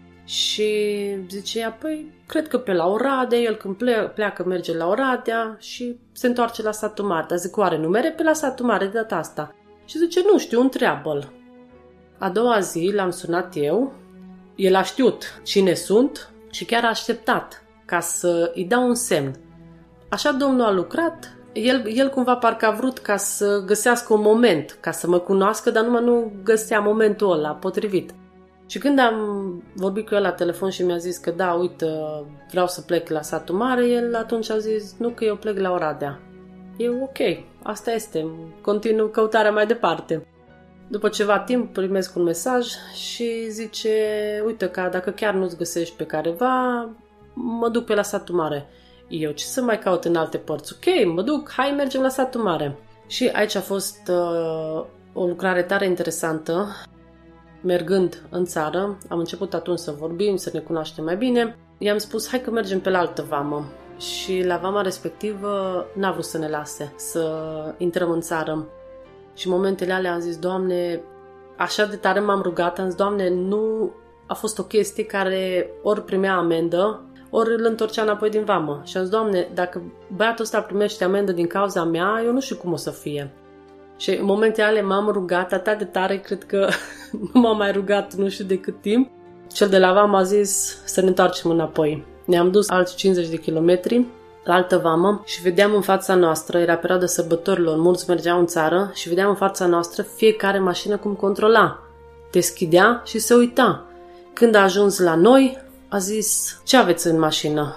Și zice ea, păi, cred că pe la Oradea, el când pleacă merge la Oradea și se întoarce la satul mare. Dar zic, oare nu mere pe la satul mare de data asta? Și zice, nu știu, întreabă-l. A doua zi l-am sunat eu, el a știut cine sunt și chiar a așteptat ca să îi dau un semn. Așa Domnul a lucrat, el, el cumva parcă a vrut ca să găsească un moment, ca să mă cunoască, dar numai nu găsea momentul ăla potrivit. Și când am vorbit cu el la telefon și mi-a zis că da, uite, vreau să plec la satul mare, el atunci a zis, nu, că eu plec la Oradea. Eu, ok, asta este, continuu căutarea mai departe. După ceva timp primesc un mesaj și zice, uite, că dacă chiar nu-ți găsești pe careva, mă duc pe la satul mare. Eu, ce să mai caut în alte părți? Ok, mă duc, hai, mergem la satul mare. Și aici a fost uh, o lucrare tare interesantă. Mergând în țară, am început atunci să vorbim, să ne cunoaștem mai bine. I-am spus, hai că mergem pe la altă vamă. Și la vama respectivă n-a vrut să ne lase să intrăm în țară. Și în momentele alea am zis, Doamne, așa de tare m-am rugat, am zis, Doamne, nu a fost o chestie care ori primea amendă, ori îl întorcea înapoi din vamă. Și am zis, Doamne, dacă băiatul ăsta primește amendă din cauza mea, eu nu știu cum o să fie. Și în momentele alea m-am rugat atât de tare, cred că nu m-am mai rugat nu știu de cât timp. Cel de la vamă a zis să ne întoarcem înapoi. Ne-am dus alți cincizeci de kilometri la altă vamă și vedeam în fața noastră, era perioada sărbătorilor, mulți mergeau în țară și vedeam în fața noastră fiecare mașină cum controla. Deschidea și se uita. Când a ajuns la noi, a zis, ce aveți în mașină?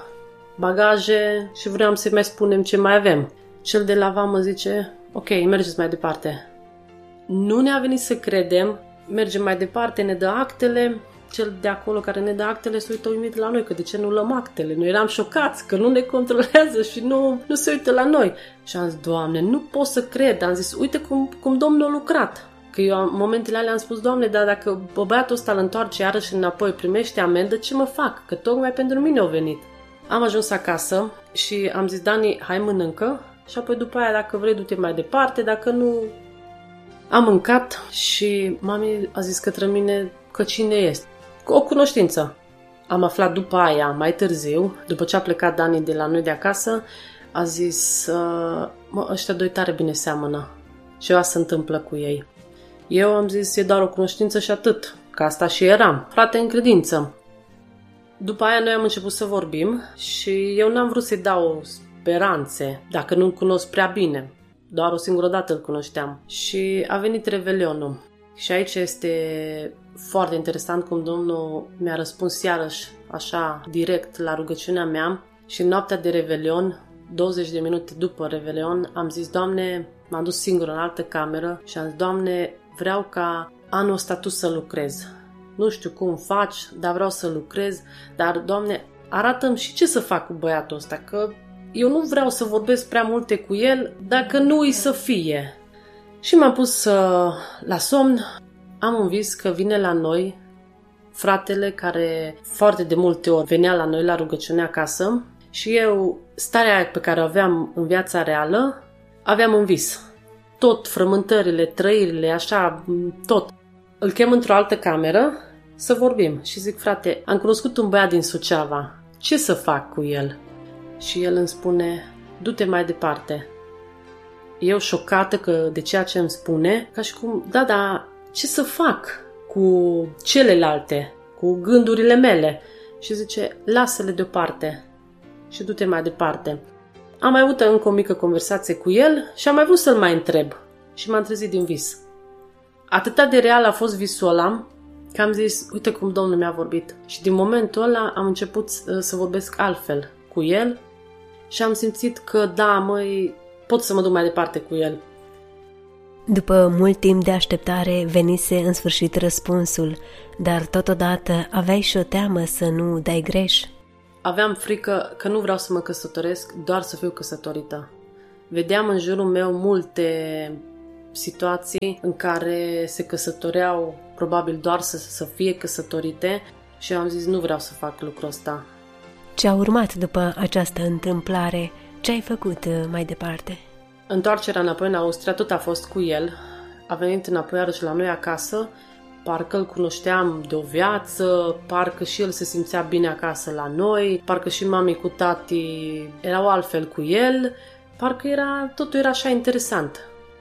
Bagaje și vreau să mai spunem ce mai avem. Cel de la vamă zice, ok, mergeți mai departe. Nu ne-a venit să credem, mergem mai departe, ne dă actele, cel de acolo care ne dă actele se uită uimit la noi, că de ce nu luăm actele? Noi eram șocați că nu ne controlează și nu, nu se uită la noi. Și am zis, Doamne, nu pot să cred. Am zis, uite cum, cum Domnul a lucrat. Că eu în momentele alea am spus, Doamne, dar dacă băiatul ăsta îl întoarce iarăși înapoi, primește amendă, ce mă fac? Că tocmai pentru mine au venit. Am ajuns acasă și am zis, Dani, hai mănâncă și apoi după aia dacă vrei du-te mai departe, dacă nu... Am mâncat și mami a zis către mine că cine este. O cunoștință. Am aflat după aia, mai târziu, după ce a plecat Dani de la noi de acasă, a zis, mă, ăștia doi tare bine seamănă. Ceva se întâmplă cu ei. Eu am zis, e doar o cunoștință și atât, că asta și eram, frate în credință. După aia noi am început să vorbim și eu n-am vrut să-i dau speranțe, dacă nu-l cunosc prea bine. Doar o singură dată îl cunoșteam. Și a venit Revelionul. Și aici este foarte interesant cum Domnul mi-a răspuns iarăși așa direct la rugăciunea mea. Și în noaptea de Revelion douăzeci de minute după Revelion, am zis, Doamne, m-am dus singur în altă cameră și am zis, Doamne, vreau ca anul ăsta Tu să lucrezi. Nu știu cum faci, dar vreau să lucrez, dar, Doamne, arată-mi și ce să fac cu băiatul ăsta, că eu nu vreau să vorbesc prea multe cu el dacă nu îi să fie. Și m-am pus uh, la somn, am un vis că vine la noi fratele care foarte de multe ori venea la noi la rugăciune acasă și eu, starea aia pe care o aveam în viața reală, aveam în vis. Tot, frământările, trăirile, așa, tot. Îl chem într-o altă cameră să vorbim și zic, frate, am cunoscut un băiat din Suceava, ce să fac cu el? Și el îmi spune, du-te mai departe. Eu șocată că de ceea ce îmi spune, ca și cum, da, da, ce să fac cu celelalte, cu gândurile mele? Și zice, lasă-le deoparte și du-te mai departe. Am mai avut încă o mică conversație cu el și am mai vrut să-l mai întreb și m-am trezit din vis. Atâta de real a fost visul ăla că am zis, uite cum Domnul mi-a vorbit. Și din momentul ăla am început să vorbesc altfel cu el și am simțit că da, măi, pot să mă duc mai departe cu el. După mult timp de așteptare, venise în sfârșit răspunsul, dar totodată aveai și o teamă să nu dai greș. Aveam frică că nu vreau să mă căsătoresc, doar să fiu căsătorită. Vedeam în jurul meu multe situații în care se căsătoreau probabil doar să, să fie căsătorite și am zis, nu vreau să fac lucrul ăsta. Ce a urmat după această întâmplare? Ce ai făcut mai departe? Întoarcerea înapoi în Austria tot a fost cu el. A venit înapoi iarăși la noi acasă, parcă îl cunoșteam de o viață, parcă și el se simțea bine acasă la noi, parcă și mami cu tati erau altfel cu el, parcă era, totul era așa interesant.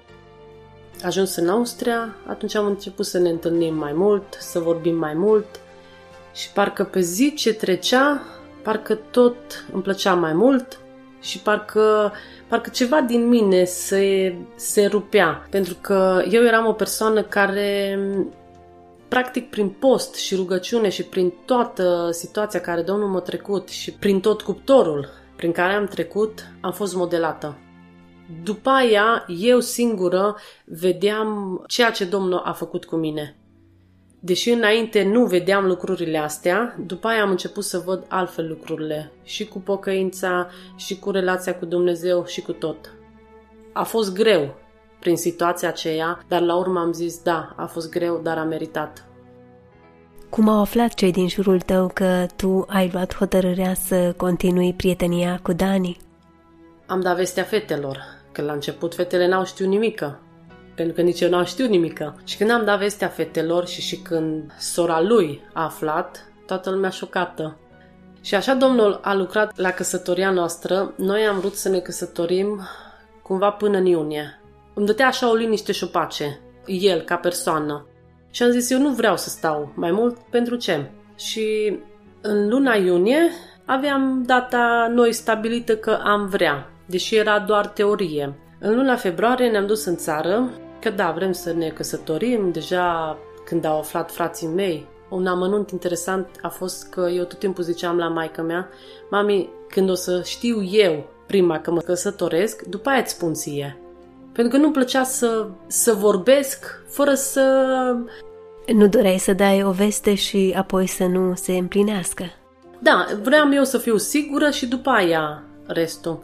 Ajuns în Austria, atunci am început să ne întâlnim mai mult, să vorbim mai mult și parcă pe zi ce trecea, parcă tot îmi plăcea mai mult și parcă, parcă ceva din mine se, se rupea. Pentru că eu eram o persoană care, practic prin post și rugăciune și prin toată situația care Domnul m-a trecut și prin tot cuptorul prin care am trecut, am fost modelată. După aia, eu singură vedeam ceea ce Domnul a făcut cu mine. Deși înainte nu vedeam lucrurile astea, după aia am început să văd altfel lucrurile. Și cu pocăința, și cu relația cu Dumnezeu, și cu tot. A fost greu prin situația aceea, dar la urmă am zis, da, a fost greu, dar a meritat. Cum au aflat cei din jurul tău că tu ai luat hotărârea să continui prietenia cu Dani? Am dat vestea fetelor, că la început fetele n-au știut nimică. Pentru că nici eu n-am știut nimică. Și când am dat vestea fetelor și și când sora lui a aflat, toată lumea șocată. Și așa Domnul a lucrat la căsătoria noastră. Noi am vrut să ne căsătorim cumva până în iunie. Îmi dădea așa o liniște și o pace, el ca persoană. Și am zis, eu nu vreau să stau mai mult, pentru ce? Și în luna iunie aveam data noi stabilită că am vrea, deși era doar teorie. În luna februarie ne-am dus în țară, că da, vrem să ne căsătorim. Deja când au aflat frații mei, un amănunt interesant a fost că eu tot timpul ziceam la maică mea, mami, când o să știu eu prima că mă căsătoresc, după aia îți spun ție. Pentru că nu-mi plăcea să, să vorbesc fără să... Nu doreai să dai o veste și apoi să nu se împlinească. Da, vreau eu să fiu sigură și după aia restul.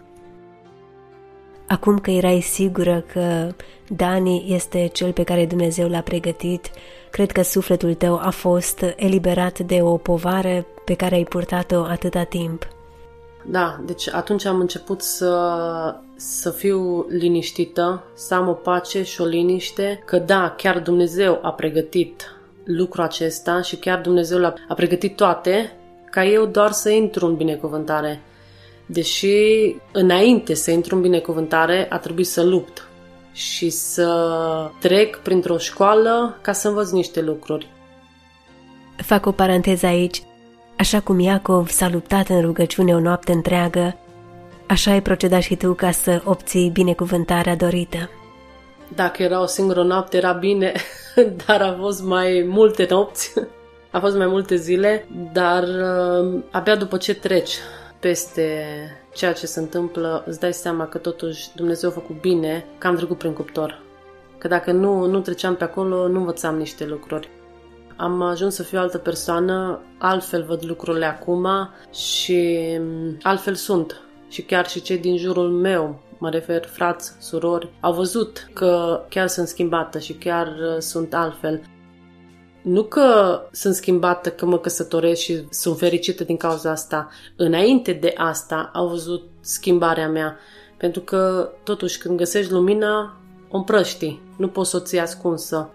Acum că erai sigură că Dani este cel pe care Dumnezeu l-a pregătit, cred că sufletul tău a fost eliberat de o povară pe care ai purtat-o atâta timp. Da, deci atunci am început să, să fiu liniștită, să am o pace și o liniște, că da, chiar Dumnezeu a pregătit lucrul acesta și chiar Dumnezeu a, a pregătit toate ca eu doar să intru în binecuvântare. Deși înainte să intru în binecuvântare a trebuit să lupt și să trec printr-o școală ca să învăț niște lucruri. Fac o paranteză aici. Așa cum Iacov s-a luptat în rugăciune o noapte întreagă, așa ai procedat și tu ca să obții binecuvântarea dorită. Dacă era o singură noapte era bine, dar a fost mai multe nopți, a fost mai multe zile, dar uh, abia după ce treci peste ceea ce se întâmplă, îți dai seama că totuși Dumnezeu a făcut bine, că am trecut prin cuptor. Că dacă nu, nu treceam pe acolo, nu învățam niște lucruri. Am ajuns să fiu altă persoană, altfel văd lucrurile acum și altfel sunt. Și chiar și cei din jurul meu, mă refer frați, surori, au văzut că chiar sunt schimbată și chiar sunt altfel. Nu că sunt schimbată, că mă căsătoresc și sunt fericită din cauza asta. Înainte de asta au văzut schimbarea mea. Pentru că, totuși, când găsești lumina, o împrăști. Nu poți să o ții ascunsă.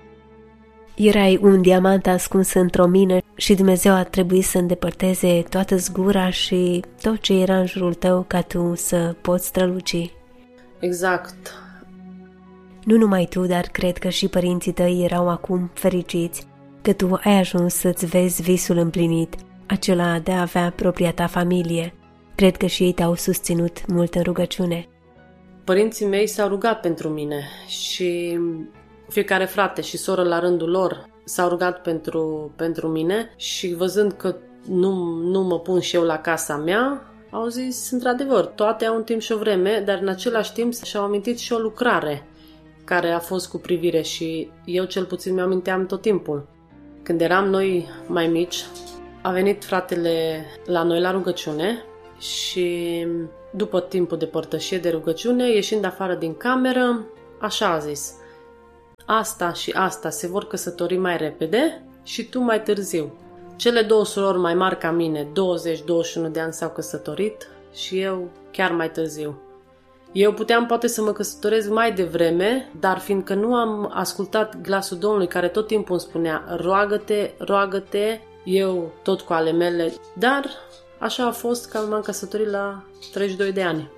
Erai un diamant ascuns într-o mină și Dumnezeu a trebuit să îndepărteze toată zgura și tot ce era în jurul tău ca tu să poți străluci. Exact. Nu numai tu, dar cred că și părinții tăi erau acum fericiți că tu ai ajuns să-ți vezi visul împlinit, acela de a avea propria ta familie. Cred că și ei te-au susținut mult în rugăciune. Părinții mei s-au rugat pentru mine și fiecare frate și soră la rândul lor s-au rugat pentru, pentru mine și văzând că nu, nu mă pun și eu la casa mea, au zis, într-adevăr, toate au un timp și o vreme, dar în același timp și-au amintit și o lucrare care a fost cu privire și eu cel puțin mi-aminteam tot timpul. Când eram noi mai mici, a venit fratele la noi la rugăciune și după timpul de părtășie de rugăciune, ieșind afară din cameră, așa a zis: asta și asta se vor căsători mai repede și tu mai târziu. Cele două surori mai mari ca mine, douăzeci douăzeci și unu de ani, s-au căsătorit și eu chiar mai târziu. Eu puteam poate să mă căsătoresc mai devreme, dar fiindcă nu am ascultat glasul Domnului care tot timpul îmi spunea roagă-te, roagă-te, eu tot cu ale mele, dar așa a fost că m-am căsătorit la treizeci și doi de ani.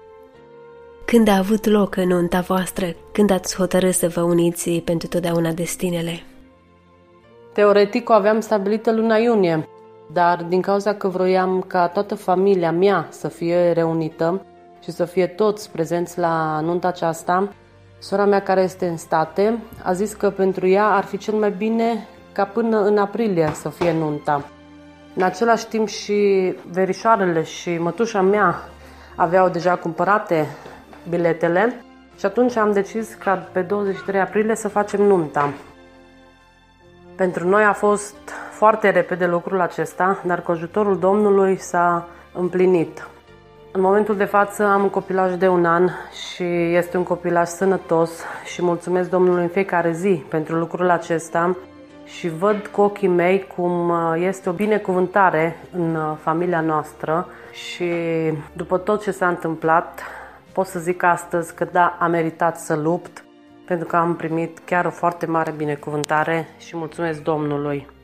Când a avut loc nunta voastră? Când ați hotărât să vă uniți pentru totdeauna destinele? Teoretic o aveam stabilită luna iunie, dar din cauza că vroiam ca toată familia mea să fie reunită și să fie toți prezenți la nunta aceasta, sora mea care este în state a zis că pentru ea ar fi cel mai bine ca până în aprilie să fie nunta. În același timp și verișoarele și mătușa mea aveau deja cumpărate biletele și atunci am decis ca pe douăzeci și trei aprilie să facem nunta. Pentru noi a fost foarte repede lucrul acesta, dar cu ajutorul Domnului s-a împlinit. În momentul de față am un copilaj de un an și este un copilaj sănătos și mulțumesc Domnului în fiecare zi pentru lucrul acesta și văd cu ochii mei cum este o binecuvântare în familia noastră și după tot ce s-a întâmplat pot să zic astăzi că da, a meritat să lupt pentru că am primit chiar o foarte mare binecuvântare și mulțumesc Domnului.